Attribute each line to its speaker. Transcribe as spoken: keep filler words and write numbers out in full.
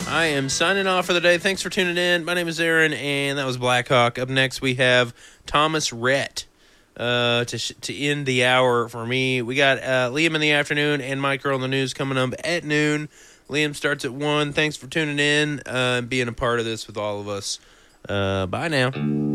Speaker 1: I am signing off for the day. Thanks for tuning in. My name is Aaron, and that was Blackhawk. Up next, we have Thomas Rhett uh, to sh- to end the hour for me. We got uh, Liam in the afternoon and Mike on the news coming up at noon. Liam starts at one. Thanks for tuning in uh, and being a part of this with all of us. Uh, bye now.